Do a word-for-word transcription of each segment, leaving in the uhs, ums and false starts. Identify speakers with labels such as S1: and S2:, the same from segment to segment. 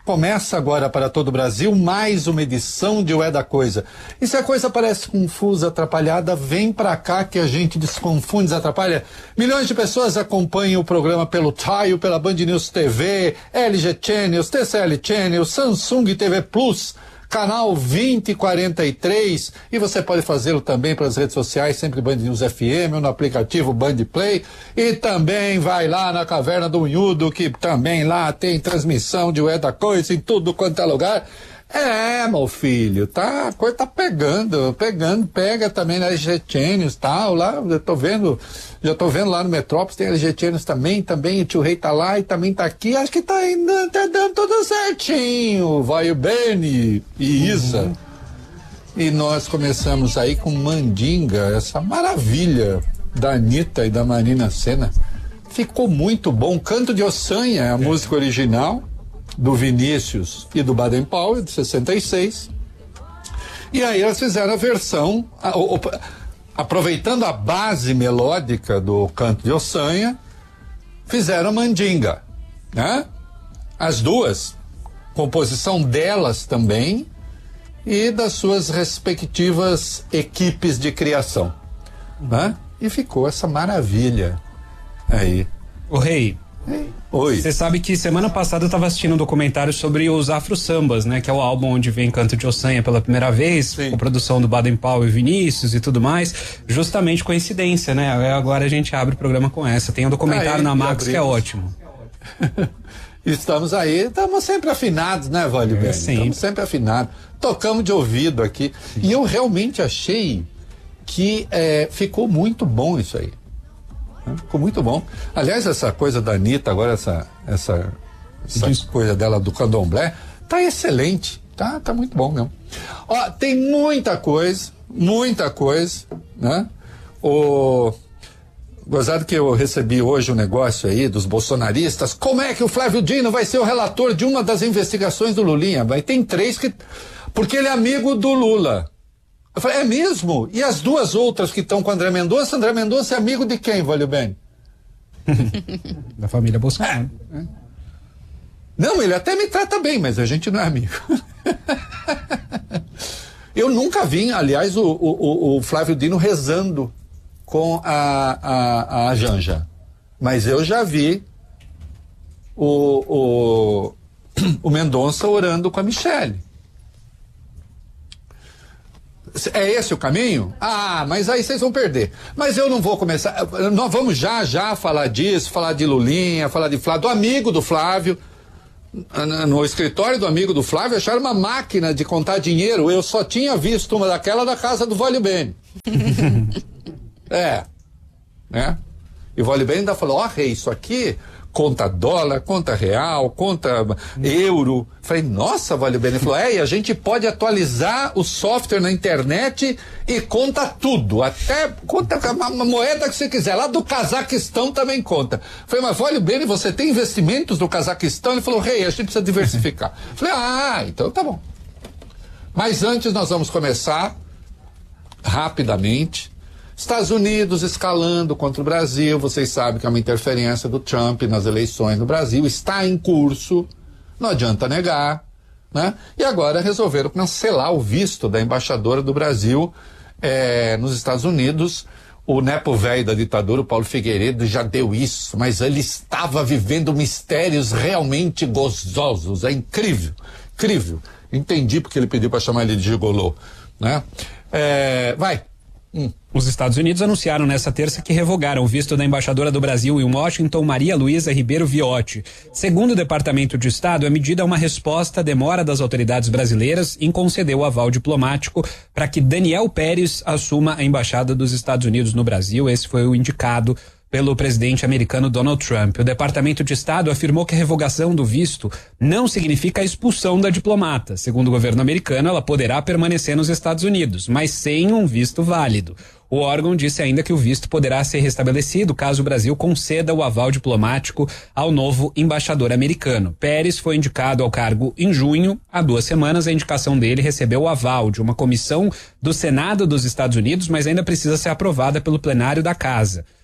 S1: Começa agora para todo o Brasil mais uma edição de Ué da Coisa. E se a coisa parece confusa, atrapalhada, vem pra cá que a gente desconfunde, desatrapalha. Milhões de pessoas acompanham o programa pelo Tile, pela Band News T V, L G Channels, T C L Channels, Samsung T V Plus, canal vinte e quarenta e três, e você pode fazê-lo também pelas redes sociais, sempre Band News F M, ou no aplicativo Band Play, e também vai lá na Caverna do Unhudo, que também lá tem transmissão de Ué da Coisa em tudo quanto é lugar. É, meu filho, tá, a coisa tá pegando, pegando, pega também na L G Channels e tal, lá, eu tô vendo, já tô vendo lá no Metrópolis, tem L G Channels também, também o tio Rei tá lá e também tá aqui, acho que tá indo, tá dando tudo certinho, vai o Beni e Isa. Uhum. E nós começamos aí com Mandinga, essa maravilha da Anitta e da Marina Sena, ficou muito bom, Canto de Ossanha, a música original, do Vinícius e do Baden Powell, de sessenta e seis. E aí elas fizeram a versão, a, a, aproveitando a base melódica do Canto de Ossanha, fizeram Mandinga, né? As duas, composição delas também e das suas respectivas equipes de criação, né? E ficou essa maravilha aí.
S2: O Rei,
S1: oi.
S2: Você sabe que semana passada eu estava assistindo um documentário sobre os Afro Sambas, né? Que é o álbum onde vem Canto de Ossanha pela primeira vez, Sim. com produção do Baden Powell e Vinícius e tudo mais. Justamente coincidência, né? Agora a gente abre o programa com essa. Tem um documentário aí, na Max que é ótimo.
S1: Estamos aí, estamos sempre afinados, né, Vale?
S2: É,
S1: estamos sempre afinados. Tocamos de ouvido aqui. Sim. E eu realmente achei que é, ficou muito bom isso aí. Ficou muito bom. Aliás, essa coisa da Anitta, agora essa, essa, essa coisa dela do candomblé, tá excelente, tá, tá muito bom mesmo. Ó, tem muita coisa, muita coisa, né? O... Gozado que eu recebi hoje um negócio aí dos bolsonaristas, como é que o Flávio Dino vai ser o relator de uma das investigações do Lulinha? Vai, tem três que... Porque ele é amigo do Lula. Eu falei, é mesmo? E as duas outras que estão com André Mendonça? André Mendonça é amigo de quem, Valeu Bem?
S2: Da família Bolsonaro.
S1: É. Não, ele até me trata bem, mas a gente não é amigo. Eu nunca vi, aliás, o, o, o Flávio Dino rezando com a, a, a Janja. Mas eu já vi o, o, o Mendonça orando com a Michele. É esse o caminho? Ah, mas aí vocês vão perder. Mas eu não vou começar. Nós vamos já, já falar disso, falar de Lulinha, falar de Flávio, do amigo do Flávio. No escritório do amigo do Flávio acharam uma máquina de contar dinheiro. Eu só tinha visto uma daquela da casa do Vale Bem. É. Né? E o Vale Bem ainda falou: ó, oh, Rei, isso aqui conta dólar, conta real, conta euro. Falei, nossa, Vale Bem. Ele falou, é, e a gente pode atualizar o software na internet e conta tudo, até conta uma moeda que você quiser, lá do Cazaquistão também conta. Falei, mas Vale Bem, você tem investimentos no Cazaquistão? Ele falou, Rei, a gente precisa diversificar. Falei, ah, então tá bom. Mas antes nós vamos começar rapidamente. Estados Unidos escalando contra o Brasil, vocês sabem que é uma interferência do Trump nas eleições no Brasil, está em curso, não adianta negar, né? E agora resolveram cancelar o visto da embaixadora do Brasil eh, nos Estados Unidos. O nepo velho da ditadura, o Paulo Figueiredo, já deu isso, mas ele estava vivendo mistérios realmente gozosos, é incrível, incrível. Entendi porque ele pediu para chamar ele de gigolô, né? Eh, vai. Hum.
S2: Os Estados Unidos anunciaram nesta terça que revogaram o visto da embaixadora do Brasil em Washington, Maria Luísa Ribeiro Viotti. Segundo o Departamento de Estado, a medida é uma resposta à demora das autoridades brasileiras em conceder o aval diplomático para que Daniel Pérez assuma a embaixada dos Estados Unidos no Brasil. Esse foi o indicado pelo presidente americano Donald Trump. O Departamento de Estado afirmou que a revogação do visto não significa a expulsão da diplomata. Segundo o governo americano, ela poderá permanecer nos Estados Unidos, mas sem um visto válido. O órgão disse ainda que o visto poderá ser restabelecido caso o Brasil conceda o aval diplomático ao novo embaixador americano. Pérez foi indicado ao cargo em junho. Há duas semanas, a indicação dele recebeu o aval de uma comissão do Senado dos Estados Unidos, mas ainda precisa ser aprovada pelo plenário da Casa.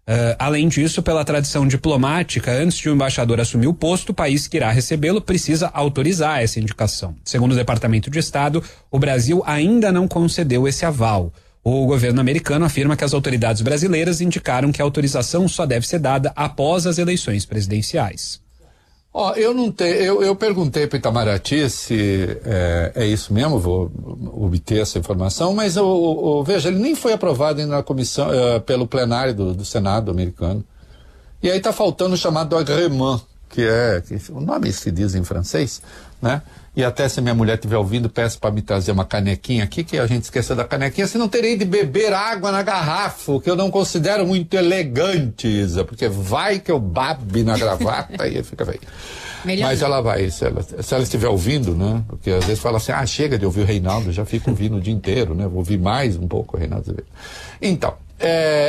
S2: Uh, além disso, pela tradição diplomática, antes de o embaixador assumir o posto, o país que irá recebê-lo precisa autorizar essa indicação. Segundo o Departamento de Estado, o Brasil ainda não concedeu esse aval. O governo americano afirma que as autoridades brasileiras indicaram que a autorização só deve ser dada após as eleições presidenciais.
S1: Ó, oh, eu não tenho, eu, eu perguntei para o Itamaraty se é, é isso mesmo, vou obter essa informação, mas o, o, veja, ele nem foi aprovado ainda na comissão, uh, pelo plenário do, do Senado americano. E aí está faltando o chamado agrément, que é, que, o nome se diz em francês, né? E até se minha mulher estiver ouvindo, peço para me trazer uma canequinha aqui, que a gente esqueceu da canequinha, se não terei de beber água na garrafa, que eu não considero muito elegante, Isa, porque vai que eu babe na gravata e fica feio. Melhor Mas não. ela vai, se ela, se ela estiver ouvindo, né? Porque às vezes fala assim, ah, chega de ouvir o Reinaldo, já fico ouvindo o dia inteiro, né? Vou ouvir mais um pouco o Reinaldo. Então, é...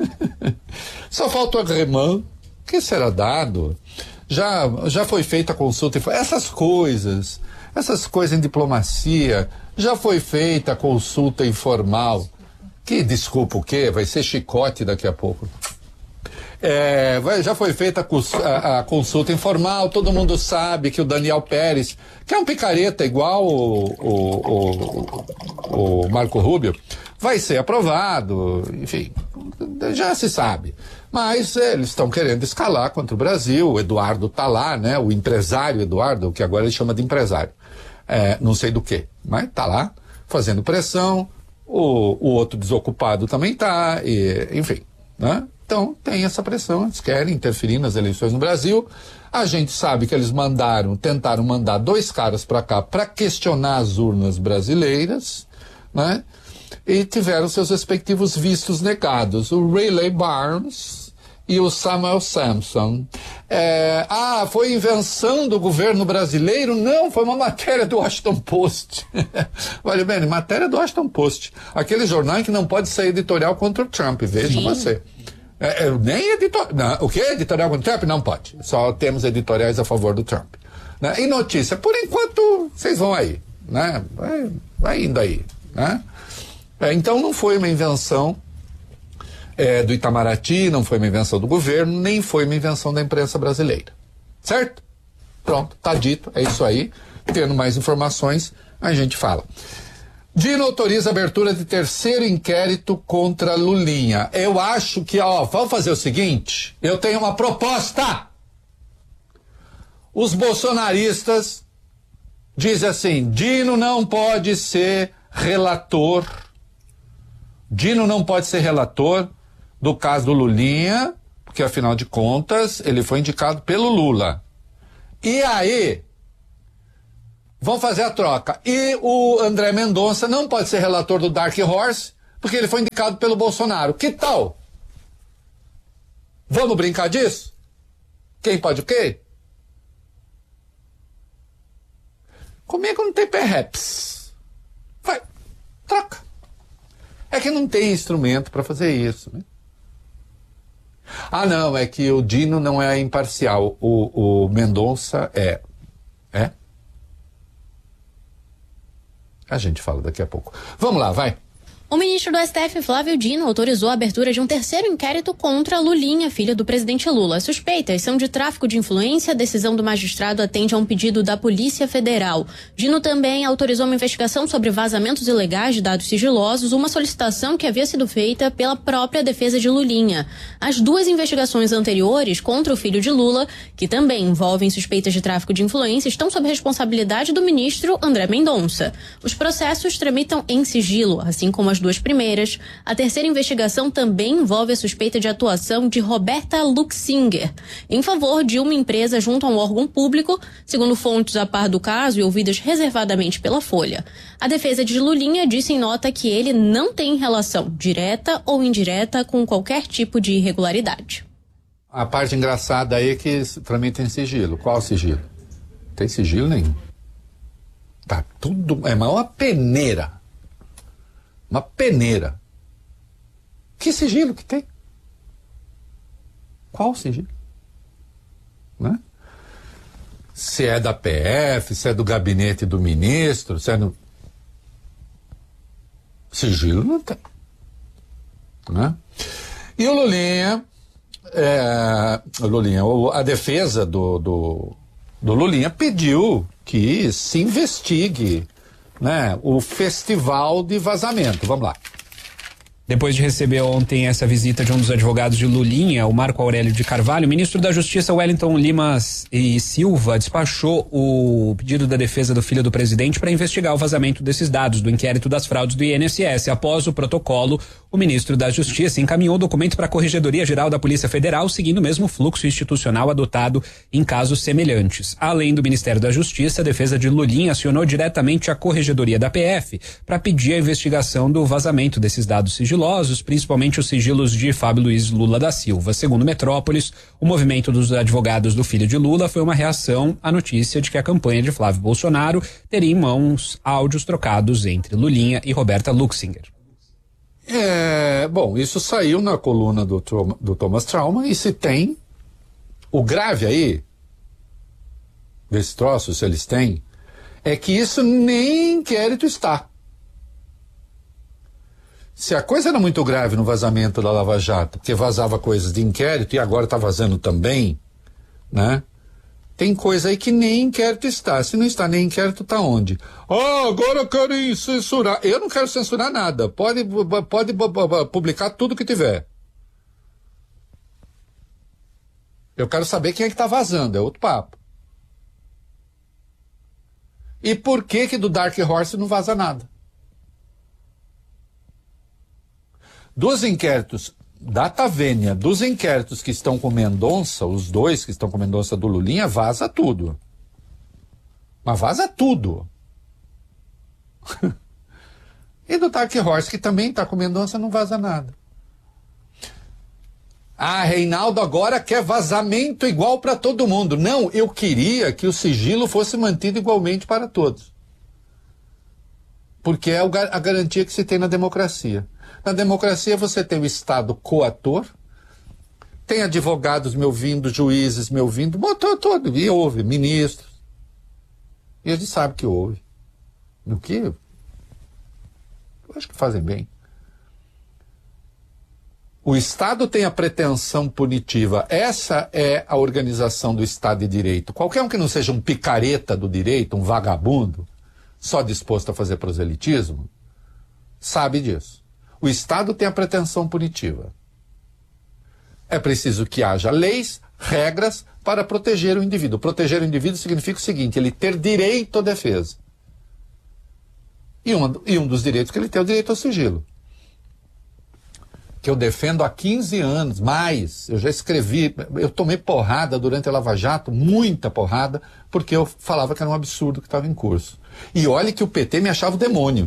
S1: só falta o agrément, que será dado... Já, já foi feita a consulta, essas coisas, essas coisas em diplomacia, já foi feita a consulta informal, que, desculpa o quê? Vai ser chicote daqui a pouco. É, vai, já foi feita a, a, a consulta informal, todo mundo sabe que o Daniel Pérez, que é um picareta igual o, o, o, o Marco Rubio, vai ser aprovado, enfim, já se sabe. Mas é, eles estão querendo escalar contra o Brasil, o Eduardo tá lá, né, o empresário Eduardo, que agora ele chama de empresário, é, não sei do que, mas tá lá, fazendo pressão, o, o outro desocupado também tá, e, enfim, né? Então tem essa pressão, eles querem interferir nas eleições no Brasil. A gente sabe que eles mandaram, tentaram mandar dois caras para cá para questionar as urnas brasileiras, né? E tiveram seus respectivos vistos negados. O Riley Barnes e o Samuel Sampson. É, ah, foi invenção do governo brasileiro? Não, foi uma matéria do Washington Post. Olha bem, matéria do Washington Post. Aquele jornal que não pode ser editorial contra o Trump, veja você. É, é, nem editorial. O que? Editorial contra o Trump? Não pode. Só temos editoriais a favor do Trump. Né? E notícia, por enquanto, vocês vão aí. Né? Vai, vai indo aí. Né? É, então não foi uma invenção é, do Itamaraty, não foi uma invenção do governo, nem foi uma invenção da imprensa brasileira. Certo? Pronto, tá dito, é isso aí. Tendo mais informações, a gente fala. Dino autoriza a abertura de terceiro inquérito contra Lulinha. Eu acho que, ó, vamos fazer o seguinte, eu tenho uma proposta. Os bolsonaristas dizem assim, Dino não pode ser relator, Dino não pode ser relator do caso do Lulinha, porque afinal de contas ele foi indicado pelo Lula. E aí, vão fazer a troca. E o André Mendonça não pode ser relator do Dark Horse, porque ele foi indicado pelo Bolsonaro. Que tal? Vamos brincar disso? Quem pode o quê? Comigo não tem perhaps. Vai, troca. É que não tem instrumento para fazer isso, né? Ah, não, é que o Dino não é imparcial. O, o Mendonça é. É? A gente fala daqui a pouco. Vamos lá, vai.
S3: O ministro do S T F, Flávio Dino, autorizou a abertura de um terceiro inquérito contra Lulinha, filha do presidente Lula. As suspeitas são de tráfico de influência. A decisão do magistrado atende a um pedido da Polícia Federal. Dino também autorizou uma investigação sobre vazamentos ilegais de dados sigilosos, uma solicitação que havia sido feita pela própria defesa de Lulinha. As duas investigações anteriores contra o filho de Lula, que também envolvem suspeitas de tráfico de influência, estão sob responsabilidade do ministro André Mendonça. Os processos tramitam em sigilo, assim como as duas primeiras. A terceira investigação também envolve a suspeita de atuação de Roberta Luxinger em favor de uma empresa junto a um órgão público, segundo fontes a par do caso e ouvidas reservadamente pela Folha. A defesa de Lulinha disse em nota que ele não tem relação direta ou indireta com qualquer tipo de irregularidade.
S1: A parte engraçada aí é que tramita em sigilo. Qual sigilo? Não tem sigilo nenhum. Tá tudo... É uma peneira. Uma peneira. Que sigilo que tem? Qual sigilo? Né? Se é da P F, se é do gabinete do ministro, se é no... Sigilo não tem. Né? E o Lulinha, é, Lulinha, a defesa do, do, do Lulinha pediu que se investigue, né, o festival de vazamento. Vamos lá.
S2: Depois de receber ontem essa visita de um dos advogados de Lulinha, o Marco Aurélio de Carvalho, o ministro da Justiça, Wellington Lima e Silva, despachou o pedido da defesa do filho do presidente para investigar o vazamento desses dados do inquérito das fraudes do I N S S. Após o protocolo, o ministro da Justiça encaminhou o documento para a Corregedoria Geral da Polícia Federal, seguindo o mesmo fluxo institucional adotado em casos semelhantes. Além do Ministério da Justiça, a defesa de Lulinha acionou diretamente a Corregedoria da P F para pedir a investigação do vazamento desses dados sigilosos, principalmente os sigilos de Fábio Luiz Lula da Silva. Segundo Metrópolis, o movimento dos advogados do filho de Lula foi uma reação à notícia de que a campanha de Flávio Bolsonaro teria em mãos áudios trocados entre Lulinha e Roberta Luxinger.
S1: É, bom, isso saiu na coluna do, do Thomas Trauma, e se tem o grave aí desse troço, se eles têm, é que isso nem inquérito está. Se a coisa era muito grave no vazamento da Lava Jato, porque vazava coisas de inquérito e agora está vazando também, né? Tem coisa aí que nem inquérito está. Se não está nem inquérito, está onde? Ah, agora querem censurar. Eu não quero censurar nada. Pode, pode publicar tudo que tiver. Eu quero saber quem é que está vazando, é outro papo. E por que que do Dark Horse não vaza nada? Dos inquéritos da Tavênia, dos inquéritos que estão com Mendonça, os dois que estão com Mendonça do Lulinha, vaza tudo. Mas vaza tudo. E do Dark Horse, que também está com Mendonça, não vaza nada. Ah, Reinaldo agora quer vazamento igual para todo mundo. Não, eu queria que o sigilo fosse mantido igualmente para todos. Porque é a garantia que se tem na democracia. Na democracia você tem o Estado coator, tem advogados me ouvindo, juízes me ouvindo, botou todo, e ouve, ministros. E a gente sabe que ouve. No que? Eu acho que fazem bem. O Estado tem a pretensão punitiva. Essa é a organização do Estado de Direito. Qualquer um que não seja um picareta do direito, um vagabundo, só disposto a fazer proselitismo, sabe disso. O Estado tem a pretensão punitiva. É preciso que haja leis, regras para proteger o indivíduo. Proteger o indivíduo significa o seguinte, ele ter direito à defesa. E, uma, e um dos direitos que ele tem é o direito ao sigilo. Que eu defendo há quinze anos, mais. Eu já escrevi, eu tomei porrada durante a Lava Jato, muita porrada, porque eu falava que era um absurdo que estava em curso. E olhe que o P T me achava o demônio.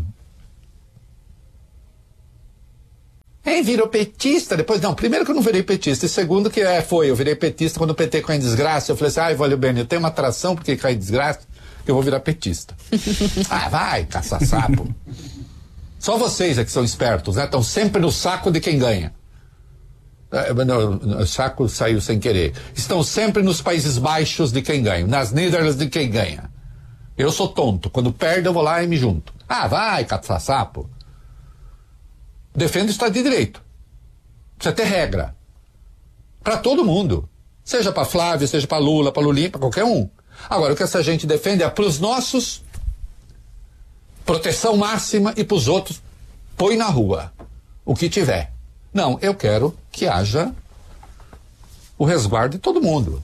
S1: Hein, virou petista? Depois, não, primeiro que eu não virei petista, e segundo que é, foi, eu virei petista quando o P T caiu em desgraça, eu falei assim, ai, valeu bem, eu tenho uma atração porque cai em desgraça, eu vou virar petista. Ah, vai, caça-sapo. Só vocês é que são espertos, né? Estão sempre no saco de quem ganha. É, não, o saco saiu sem querer. Estão sempre nos Países Baixos de quem ganha, nas Netherlands de quem ganha. Eu sou tonto, quando perde eu vou lá e me junto. Ah, vai, caça-sapo. Defende o Estado de Direito. Precisa ter regra. Para todo mundo. Seja para Flávio, seja para Lula, para Lulinha, para qualquer um. Agora, o que essa gente defende é para os nossos, proteção máxima, e para os outros, põe na rua o que tiver. Não, eu quero que haja o resguardo de todo mundo.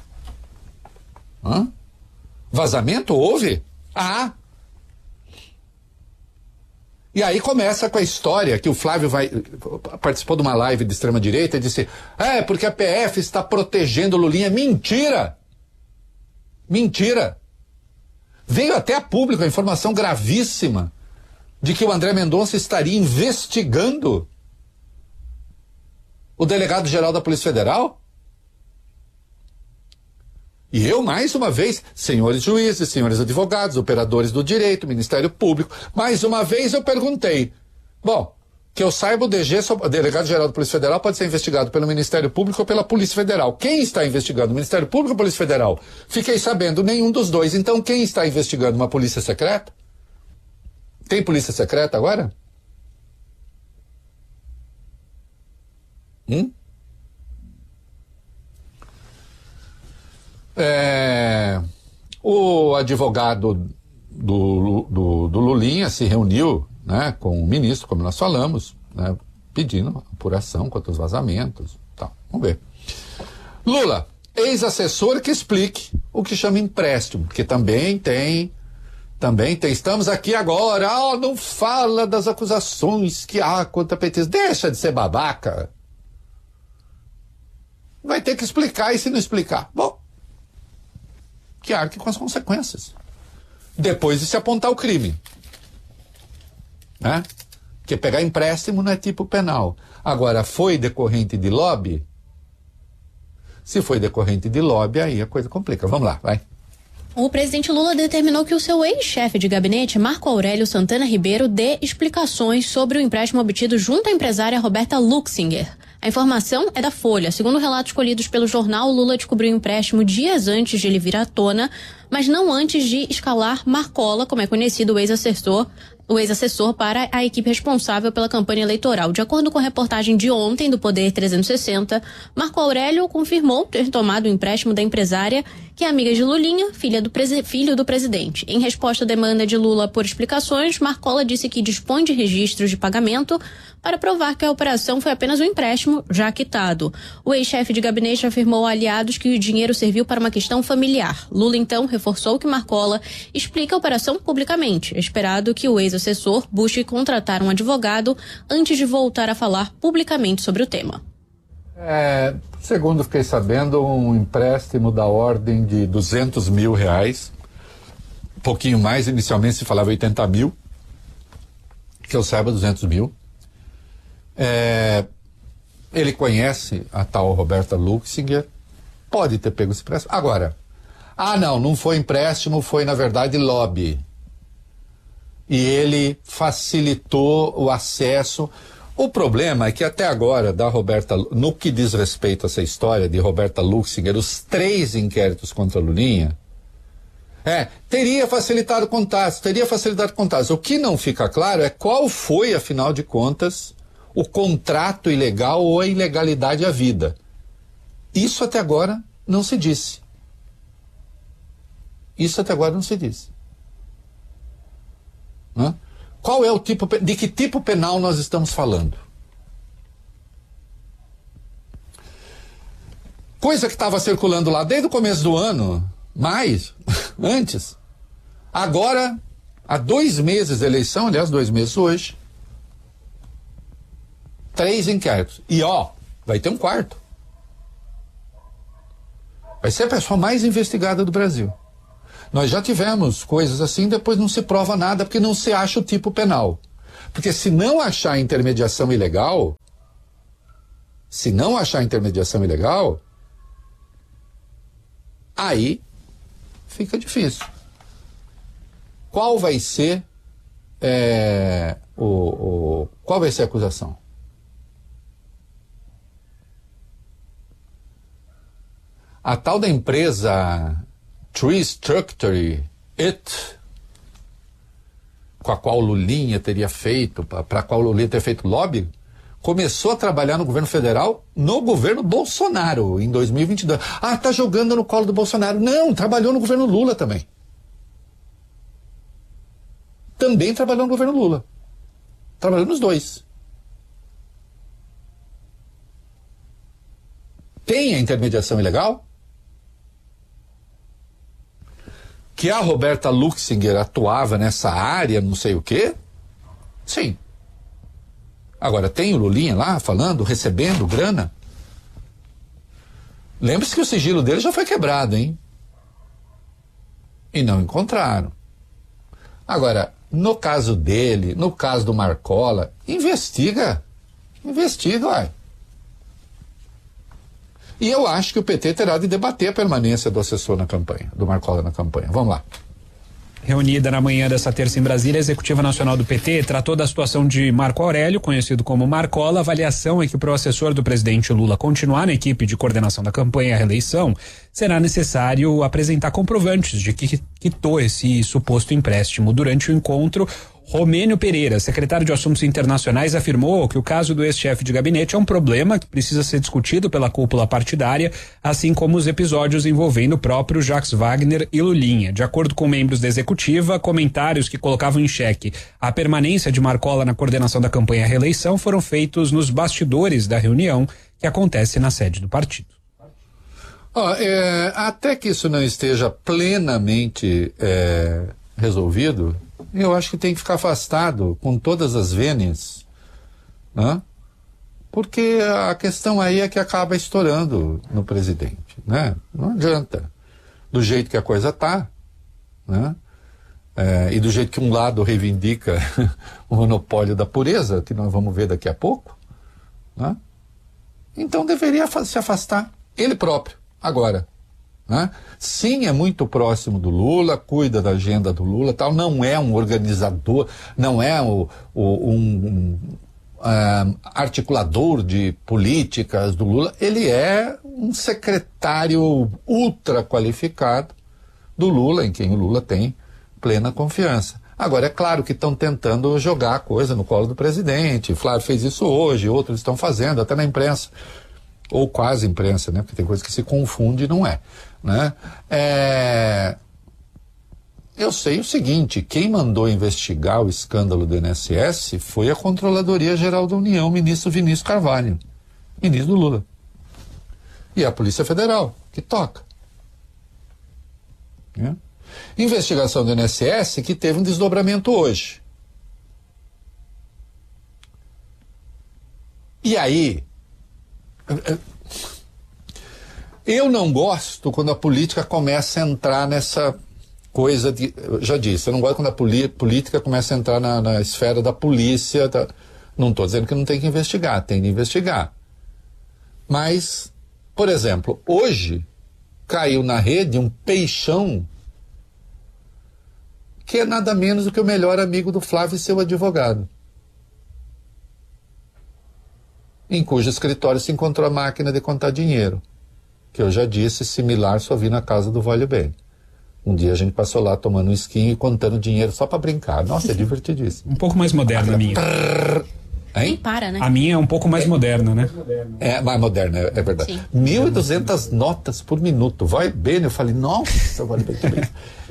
S1: Hã? Vazamento houve? Ah! E aí começa com a história que o Flávio vai, participou de uma live de extrema-direita e disse, é, porque a P F está protegendo o Lulinha. Mentira! Mentira! Veio até a público a informação gravíssima de que o André Mendonça estaria investigando o delegado-geral da Polícia Federal. E eu, mais uma vez, senhores juízes, senhores advogados, operadores do direito, Ministério Público, mais uma vez eu perguntei, bom, que eu saiba, o D G, o delegado-geral da Polícia Federal, pode ser investigado pelo Ministério Público ou pela Polícia Federal. Quem está investigando? O Ministério Público ou a Polícia Federal? Fiquei sabendo, nenhum dos dois. Então, quem está investigando? Uma polícia secreta? Tem polícia secreta agora? Hum? É, o advogado do, do, do Lulinha se reuniu, né, com o ministro, como nós falamos, né, pedindo apuração quanto aos vazamentos. Tá, vamos ver. Lula, ex-assessor que explique o que chama empréstimo, porque também tem, também tem, estamos aqui agora, oh, não fala das acusações que há contra petistas, deixa de ser babaca. Vai ter que explicar, e se não explicar, bom, que arque com as consequências. Depois de se apontar o crime. Né? Porque pegar empréstimo não é tipo penal. Agora, foi decorrente de lobby? Se foi decorrente de lobby, aí a coisa complica. Vamos lá, vai.
S3: O presidente Lula determinou que o seu ex-chefe de gabinete, Marco Aurélio Santana Ribeiro, dê explicações sobre o empréstimo obtido junto à empresária Roberta Luxinger. A informação é da Folha. Segundo relatos colhidos pelo jornal, Lula descobriu o empréstimo dias antes de ele vir à tona, mas não antes de escalar Marcola, como é conhecido o ex-assessor, o ex-assessor para a equipe responsável pela campanha eleitoral. De acordo com a reportagem de ontem do Poder trezentos e sessenta, Marco Aurélio confirmou ter tomado o empréstimo da empresária, que é amiga de Lulinha, filha do presi- filho do presidente. Em resposta à demanda de Lula por explicações, Marcola disse que dispõe de registros de pagamento para provar que a operação foi apenas um empréstimo já quitado. O ex-chefe de gabinete afirmou a aliados que o dinheiro serviu para uma questão familiar. Lula, então, reforçou que Marcola explica a operação publicamente. É esperado que o ex-assessor busque contratar um advogado antes de voltar a falar publicamente sobre o tema.
S1: É, segundo fiquei sabendo, um empréstimo da ordem de duzentos mil reais, um pouquinho mais, inicialmente se falava oitenta mil, que eu saiba duzentos mil. É, ele conhece a tal Roberta Luxinger, pode ter pego esse empréstimo. Agora, ah não, não foi empréstimo, foi na verdade lobby. E ele facilitou o acesso. O problema é que até agora, da Roberta, no que diz respeito a essa história de Roberta Luxinger, os três inquéritos contra a Lulinha, é, teria facilitado contatos, teria facilitado contatos. O que não fica claro é qual foi, afinal de contas, o contrato ilegal ou a ilegalidade à vida. Isso até agora não se disse. Isso até agora não se disse. Hã? Qual é o tipo, de que tipo penal nós estamos falando? Coisa que estava circulando lá desde o começo do ano, mais, antes. Agora, há dois meses da eleição, aliás, dois meses hoje, três inquéritos. E ó, vai ter um quarto. Vai ser a pessoa mais investigada do Brasil. Nós já tivemos coisas assim, depois não se prova nada porque não se acha o tipo penal. Porque se não achar intermediação ilegal, se não achar intermediação ilegal, aí fica difícil. Qual vai ser é, o, o qual vai ser a acusação? A tal da empresa Tree Structure, It, com a qual Lulinha teria feito, para a qual Lulinha teria feito lobby, começou a trabalhar no governo federal, no governo Bolsonaro, em dois mil e vinte e dois. Ah, tá jogando no colo do Bolsonaro. Não, trabalhou no governo Lula também. Também trabalhou no governo Lula. Trabalhou nos dois. Tem a intermediação ilegal? Que a Roberta Luxinger atuava nessa área, não sei o quê? Sim. Agora, tem o Lulinha lá falando, recebendo grana? Lembre-se que o sigilo dele já foi quebrado, hein? E não encontraram. Agora, no caso dele, no caso do Marcola, investiga. Investiga, uai. E eu acho que o P T terá de debater a permanência do assessor na campanha, do Marcola na campanha. Vamos lá.
S2: Reunida na manhã dessa terça em Brasília, a Executiva Nacional do P T tratou da situação de Marco Aurélio, conhecido como Marcola. A avaliação é que para o assessor do presidente Lula continuar na equipe de coordenação da campanha e a reeleição, será necessário apresentar comprovantes de que quitou esse suposto empréstimo. Durante o encontro, Romênio Pereira, secretário de Assuntos Internacionais, afirmou que o caso do ex-chefe de gabinete é um problema que precisa ser discutido pela cúpula partidária, assim como os episódios envolvendo o próprio Jacques Wagner e Lulinha. De acordo com membros da executiva, comentários que colocavam em xeque a permanência de Marcola na coordenação da campanha à reeleição foram feitos nos bastidores da reunião que acontece na sede do partido.
S1: Oh, é, até que isso não esteja plenamente é, resolvido, eu acho que tem que ficar afastado com todas as vênias, né? Porque a questão aí é que acaba estourando no presidente, né? Não adianta. Do jeito que a coisa tá, né? É, e do jeito que um lado reivindica o monopólio da pureza, que nós vamos ver daqui a pouco, né? Então deveria se afastar, ele próprio, agora. Né? Sim, é muito próximo do Lula, cuida da agenda do Lula, tal, não é um organizador, não é o, o, um, um uh, articulador de políticas do Lula, ele é um secretário ultra qualificado do Lula, em quem o Lula tem plena confiança. Agora, é claro que estão tentando jogar a coisa no colo do presidente, Flávio fez isso hoje, outros estão fazendo, até na imprensa, ou quase imprensa, né? Porque tem coisa que se confunde e não é. Né? É... Eu sei o seguinte, quem mandou investigar o escândalo do I N S S foi a Controladoria Geral da União, ministro Vinícius Carvalho, ministro do Lula. E a Polícia Federal, que toca. Né? Investigação do I N S S que teve um desdobramento hoje. E aí... Eu não gosto quando a política começa a entrar nessa coisa de... Eu já disse, eu não gosto quando a política começa a entrar na, na esfera da polícia. Da, não estou dizendo que não tem que investigar, tem que investigar. Mas, por exemplo, hoje caiu na rede um peixão que é nada menos do que o melhor amigo do Flávio e seu advogado, em cujo escritório se encontrou a máquina de contar dinheiro, que eu já disse, similar só vi na casa do Vale Bem. Um dia a gente passou lá tomando um esquinho e contando dinheiro só para brincar. Nossa, é divertidíssimo.
S2: Um pouco mais moderna a minha.
S3: Nem para, né?
S2: A minha é um pouco mais moderna, né?
S1: É, mais moderna, é, é verdade. mil e duzentas notas por minuto. Vai bem, eu falei, nossa, Vale Bem também.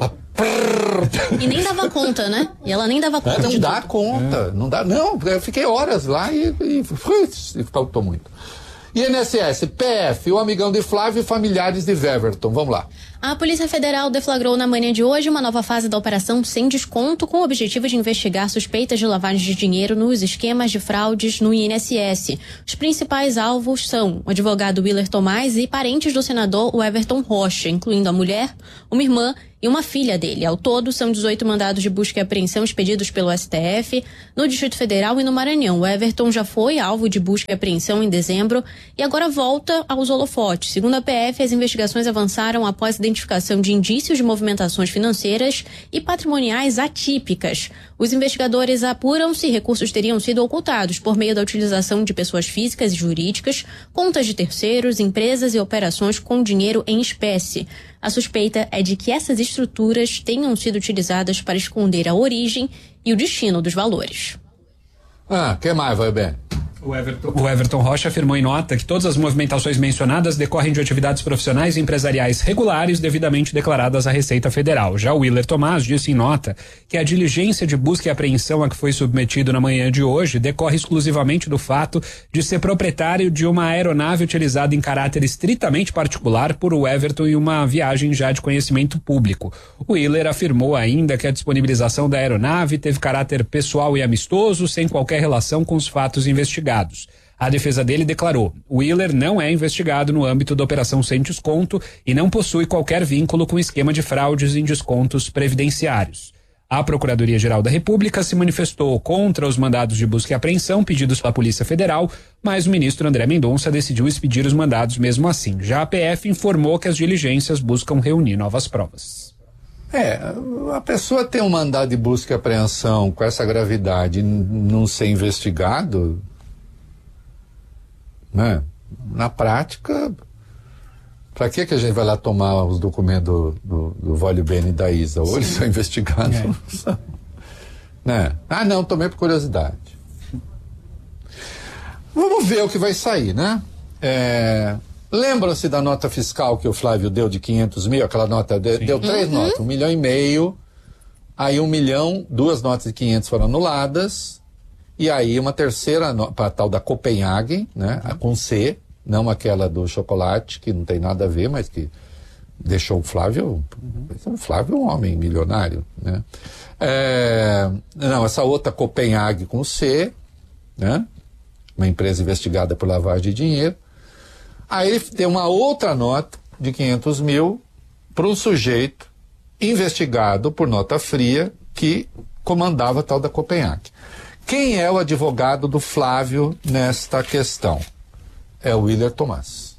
S3: E nem dava conta, né? E ela nem dava conta.
S1: É, não
S3: de
S1: dá
S3: tudo.
S1: conta, é. não dá. Não, eu fiquei horas lá e, e, e faltou muito. I N S S, P F, o amigão de Flávio e familiares de Weverton. Vamos lá.
S3: A Polícia Federal deflagrou na manhã de hoje uma nova fase da Operação Sem Desconto com o objetivo de investigar suspeitas de lavagem de dinheiro nos esquemas de fraudes no I N S S. Os principais alvos são o advogado Willer Tomás e parentes do senador Everton Rocha, incluindo a mulher, uma irmã e uma filha dele. Ao todo, são dezoito mandados de busca e apreensão expedidos pelo S T F no Distrito Federal e no Maranhão. O Everton já foi alvo de busca e apreensão em dezembro e agora volta aos holofotes. Segundo a P F, as investigações avançaram após a identificação de indícios de movimentações financeiras e patrimoniais atípicas. Os investigadores apuram se recursos teriam sido ocultados por meio da utilização de pessoas físicas e jurídicas, contas de terceiros, empresas e operações com dinheiro em espécie. A suspeita é de que essas estruturas tenham sido utilizadas para esconder a origem e o destino dos valores.
S1: Ah, que mais, vai bem?
S2: O Everton. o Everton Rocha afirmou em nota que todas as movimentações mencionadas decorrem de atividades profissionais e empresariais regulares devidamente declaradas à Receita Federal. Já o Willer Tomás disse em nota que a diligência de busca e apreensão a que foi submetido na manhã de hoje decorre exclusivamente do fato de ser proprietário de uma aeronave utilizada em caráter estritamente particular por o Everton em uma viagem já de conhecimento público. O Willer afirmou ainda que a disponibilização da aeronave teve caráter pessoal e amistoso, sem qualquer relação com os fatos investigados. A defesa dele declarou: Willer não é investigado no âmbito da Operação Sem Desconto e não possui qualquer vínculo com o esquema de fraudes em descontos previdenciários. A Procuradoria-Geral da República se manifestou contra os mandados de busca e apreensão pedidos pela Polícia Federal, mas o ministro André Mendonça decidiu expedir os mandados mesmo assim. Já a P F informou que as diligências buscam reunir novas provas.
S1: É, a pessoa tem um mandado de busca e apreensão com essa gravidade e não ser investigado, né? Na prática, para que que a gente vai lá tomar os documentos do, do, do Vale Bene e da Isa? Ou eles são investigados,
S2: é.
S1: ou não são. né? Ah, não, tomei por curiosidade. Vamos ver o que vai sair, né? É, lembram-se da nota fiscal que o Flávio deu de quinhentos mil? Aquela nota, de, deu três uhum. notas, um milhão e meio, aí um milhão, duas notas de quinhentos foram anuladas, e aí uma terceira, para a tal da Copenhagen, né? A com C, não aquela do chocolate, que não tem nada a ver, mas que deixou o Flávio, uhum. o Flávio um homem milionário, né? É, não, essa outra Copenhagen com C, né? Uma empresa investigada por lavagem de dinheiro. Aí ele tem uma outra nota de quinhentos mil para um sujeito investigado por nota fria que comandava a tal da Copenhagen. Quem é o advogado do Flávio nesta questão? É o Willer Tomás.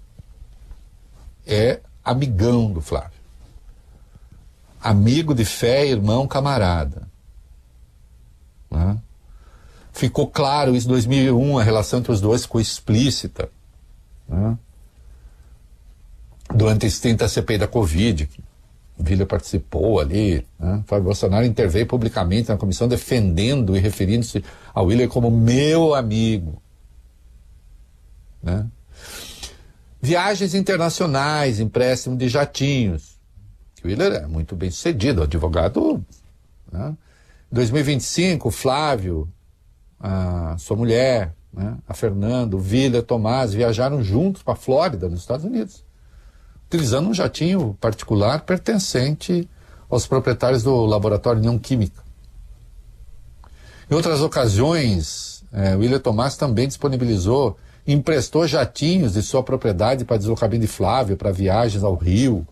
S1: É amigão do Flávio. Amigo de fé, irmão, camarada. Né? Ficou claro isso em dois mil e um, a relação entre os dois ficou explícita. Né? Durante a extinta C P I da Covid, o Willer participou ali, né? Flávio Bolsonaro interveio publicamente na comissão defendendo e referindo-se ao Willer como meu amigo. Né? Viagens internacionais, empréstimo de jatinhos. O Willer é muito bem sucedido, advogado. Né? Em dois mil e vinte e cinco, o Flávio, a sua mulher, né, a Fernanda, o Willer, Tomás, viajaram juntos para a Flórida, nos Estados Unidos, utilizando um jatinho particular pertencente aos proprietários do laboratório União Química. Em outras ocasiões, é, o Willer Tomás também disponibilizou, emprestou jatinhos de sua propriedade para deslocamento de Flávio, para viagens ao Rio.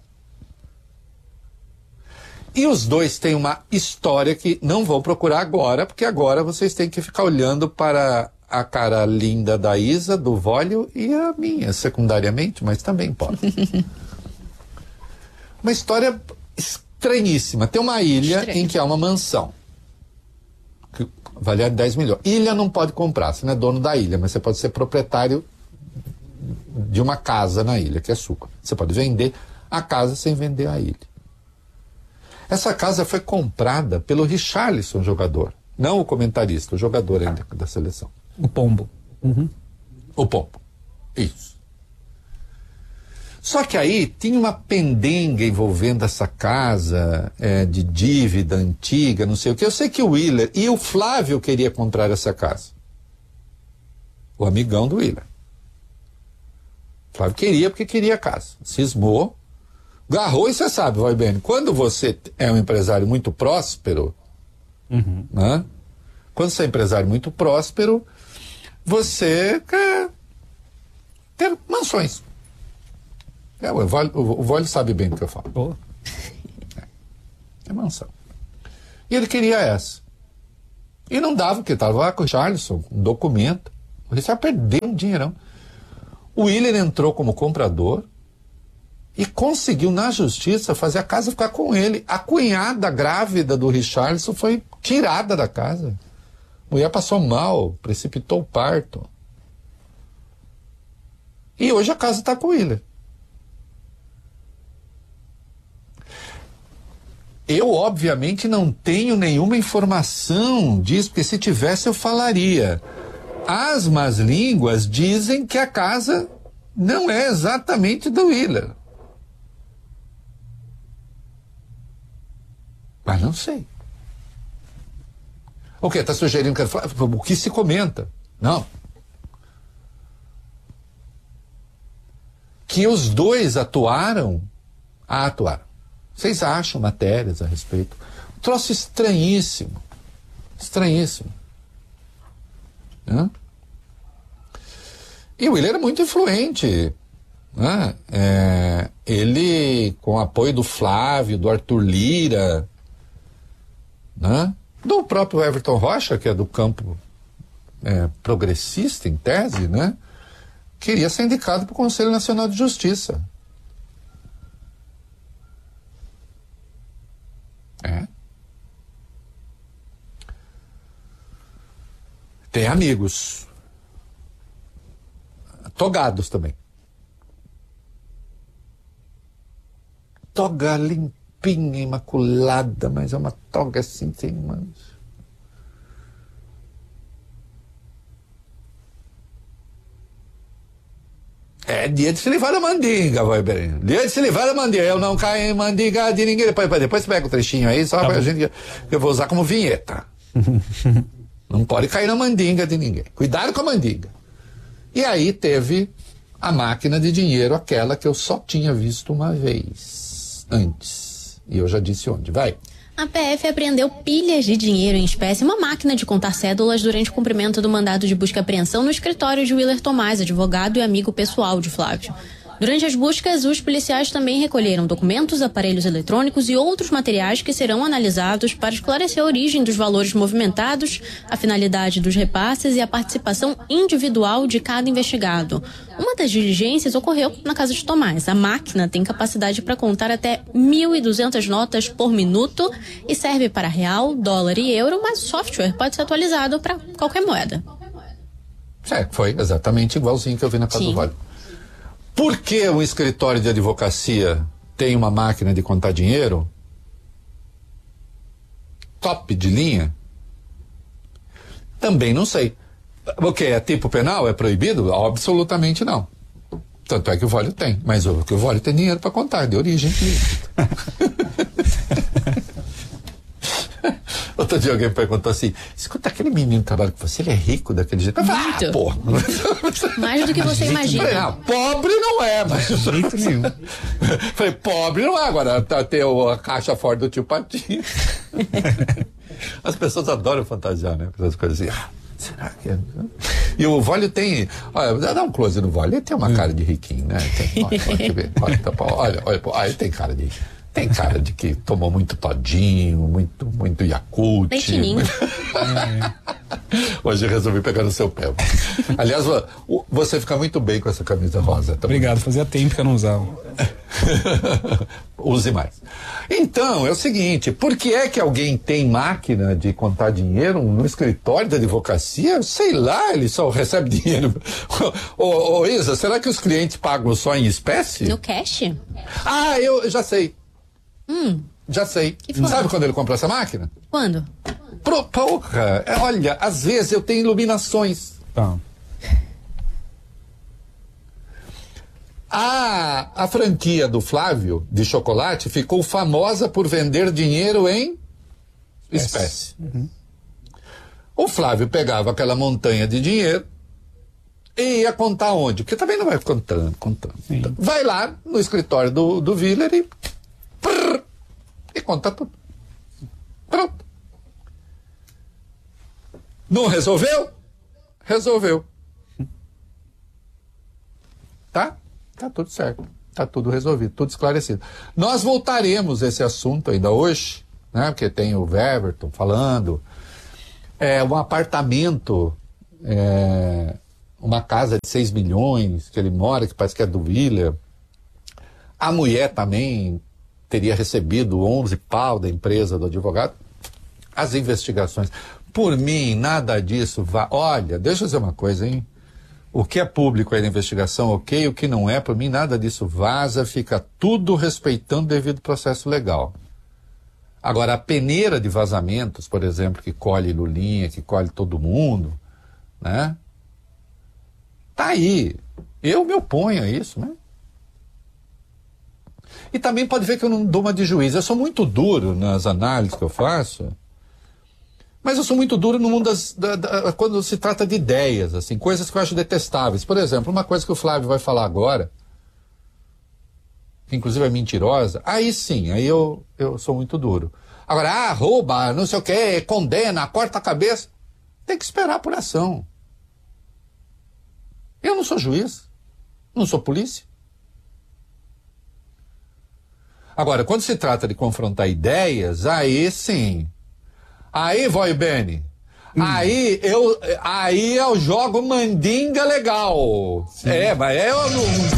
S1: E os dois têm uma história que não vou procurar agora, porque agora vocês têm que ficar olhando para a cara linda da Isa, do Vólio, e a minha, secundariamente, mas também pode. Uma história estranhíssima. Tem uma ilha Estranho. em que há uma mansão, que vale dez milhões. Ilha não pode comprar, você não é dono da ilha, mas você pode ser proprietário de uma casa na ilha, que é sua. Você pode vender a casa sem vender a ilha. Essa casa foi comprada pelo Richarlison, jogador. Não o comentarista, o jogador ainda da seleção.
S2: O Pombo. Uhum.
S1: O Pombo. Isso. Só que aí tinha uma pendenga envolvendo essa casa, é, de dívida antiga, não sei o que. Eu sei que o Willer e o Flávio queria comprar essa casa. O amigão do Willer. O Flávio queria porque queria a casa. Cismou. Garrou, e você sabe, vai bem, quando você é um empresário muito próspero, uhum. né? Quando você é empresário muito próspero, você quer ter mansões. É, o Vólio sabe bem do que eu falo. Oh. É, é mansão. E ele queria essa. E não dava, porque estava lá com o Richarlison, um documento. O Richarlison perdeu um dinheirão. O Willer entrou como comprador e conseguiu, na justiça, fazer a casa ficar com ele. A cunhada grávida do Richarlison foi tirada da casa. A mulher passou mal, precipitou o parto. E hoje a casa está com o Willer. Eu, obviamente, não tenho nenhuma informação disso, porque se tivesse eu falaria. As más línguas dizem que a casa não é exatamente do Willer. Mas não sei. O que? Está sugerindo que... O que se comenta? Não. Que os dois atuaram? Ah, atuaram. Vocês acham matérias a respeito? Um troço estranhíssimo. Estranhíssimo. Né? E o Willer é muito influente. Né? É, ele, com o apoio do Flávio, do Arthur Lira... Né? Do próprio Everton Rocha, que é do campo é, progressista, em tese, né? Queria ser indicado para o Conselho Nacional de Justiça. É. Tem amigos. Togados também. Toga limpinha, imaculada, mas é uma toga assim, sem mancha. É dia de se livrar da mandinga, vai bem. Dia de se livrar da mandinga. Eu não caio em mandinga de ninguém. Depois, depois pega o trechinho aí, só tá pra bom. Gente. Eu vou usar como vinheta. Não pode cair na mandinga de ninguém. Cuidado com a mandinga. E aí teve a máquina de dinheiro, aquela que eu só tinha visto uma vez antes. E eu já disse onde. Vai.
S3: A P F apreendeu pilhas de dinheiro em espécie, uma máquina de contar cédulas, durante o cumprimento do mandado de busca e apreensão no escritório de Willer Tomás, advogado e amigo pessoal de Flávio. Durante as buscas, os policiais também recolheram documentos, aparelhos eletrônicos e outros materiais que serão analisados para esclarecer a origem dos valores movimentados, a finalidade dos repasses e a participação individual de cada investigado. Uma das diligências ocorreu na casa de Tomás. A máquina tem capacidade para contar até mil e duzentas notas por minuto e serve para real, dólar e euro, mas o software pode ser atualizado para qualquer moeda.
S1: É, foi exatamente igualzinho que eu vi na casa Sim. do Vale. Por que um escritório de advocacia tem uma máquina de contar dinheiro top de linha? Também não sei. O que é tipo penal? É proibido? Absolutamente não. Tanto é que o Vale tem. Mas o que o Vale tem dinheiro para contar, de origem lícita. Outro dia alguém perguntou assim: escuta, aquele menino que trabalha com você, ele é rico daquele jeito?
S3: Muito.
S1: Ah, pô.
S3: Mais do que você imagina.
S1: Falei, ah, pobre não é, mas.
S2: De jeito nenhum.
S1: Falei, pobre não é, agora tá, tem a caixa forte do tio Patinho. As pessoas adoram fantasiar, né? Essas coisas assim. Ah, será que é? E o Vólio tem. Olha, dá um close no Vólio. Ele tem uma cara de riquinho, né? Tem, olha, olha, olha, olha, olha, olha, ele tem cara de. Tem cara de que tomou muito todinho, muito, muito Yakult.
S3: Leitinho.
S1: Muito... Hoje eu resolvi pegar no seu pé. Aliás, você fica muito bem com essa camisa rosa. Também.
S2: Obrigado, fazia tempo que eu não usava.
S1: Use mais. Então, é o seguinte, por que é que alguém tem máquina de contar dinheiro no escritório da advocacia? Sei lá, ele só recebe dinheiro. Ô, ô Isa, será que os clientes pagam só em espécie?
S3: No cash?
S1: Ah, eu já sei.
S3: Hum.
S1: Já sei.
S3: Que foi?
S1: Sabe quando ele comprou essa máquina?
S3: Quando?
S1: Pro, porra, é, olha, às vezes eu tenho iluminações.
S2: Tá.
S1: A, a franquia do Flávio de chocolate ficou famosa por vender dinheiro em espécie.
S2: Uhum.
S1: O Flávio pegava aquela montanha de dinheiro e ia contar onde? Porque também não vai contando, contando. contando. Vai lá no escritório do, do Willer e prrr, e conta tudo. Pronto. Não resolveu? Resolveu. Tá? Tá tudo certo. Tá tudo resolvido, tudo esclarecido. Nós voltaremos a esse assunto ainda hoje, né? Porque tem o Weverton falando. É um apartamento, é, uma casa de seis milhões que ele mora, que parece que é do Willer. A mulher também teria recebido onze pau da empresa do advogado. As investigações. Por mim, nada disso vai. Olha, deixa eu dizer uma coisa, hein? O que é público aí na investigação, ok. O que não é, por mim, nada disso vaza, fica tudo respeitando o devido processo legal. Agora, a peneira de vazamentos, por exemplo, que colhe Lulinha, que colhe todo mundo, né? Tá aí. Eu me oponho a isso, né? E também pode ver que eu não dou uma de juiz. Eu sou muito duro nas análises que eu faço, mas eu sou muito duro no mundo das, da, da, quando se trata de ideias, assim, coisas que eu acho detestáveis. Por exemplo, uma coisa que o Flávio vai falar agora, que inclusive é mentirosa, aí sim, aí eu, eu sou muito duro. Agora, ah, rouba, não sei o que, condena, corta a cabeça. Tem que esperar por ação. Eu não sou juiz, não sou polícia. Agora, quando se trata de confrontar ideias, aí sim. Aí, Voi Bene, hum. aí, eu, aí eu jogo mandinga legal. Sim. É, mas eu não...